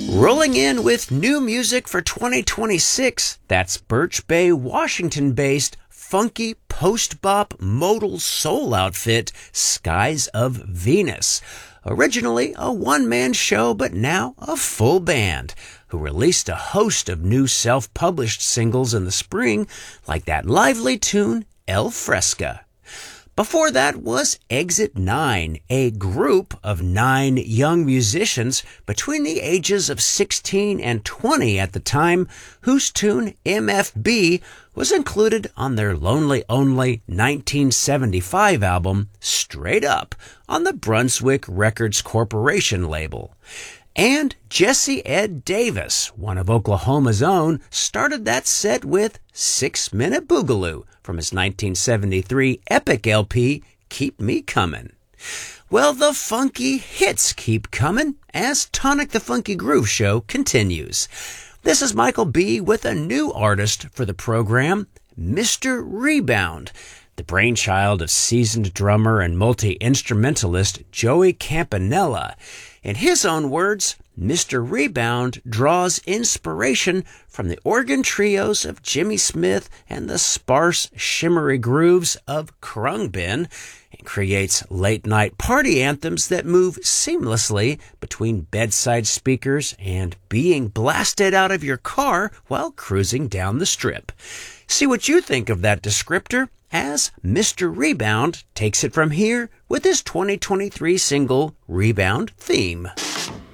Rolling in with new music for 2026, that's Birch Bay, Washington-based funky post-bop modal soul outfit, Skies of Venus. Originally a one-man show, but now a full band, who released a host of new self-published singles in the spring, like that lively tune, El Fresca. Before that was Exit 9, a group of 9 young musicians between the ages of 16 and 20 at the time, whose tune MFB was included on their Lonely Only 1975 album, Straight Up, on the Brunswick Records Corporation label. And Jesse Ed Davis, one of Oklahoma's own, started that set with 6 Minute Boogaloo from his 1973 epic LP, Keep Me Comin'. Well, the funky hits keep coming as Tonic the Funky Groove Show continues. This is Michael B. with a new artist for the program, Mr. Rebound, the brainchild of seasoned drummer and multi-instrumentalist Joey Campanella. In his own words, Mr. Rebound draws inspiration from the organ trios of Jimmy Smith and the sparse, shimmery grooves of Khruangbin, and creates late-night party anthems that move seamlessly between bedside speakers and being blasted out of your car while cruising down the strip. See what you think of that descriptor as Mr. Rebound takes it from here with his 2023 single, Rebound Theme.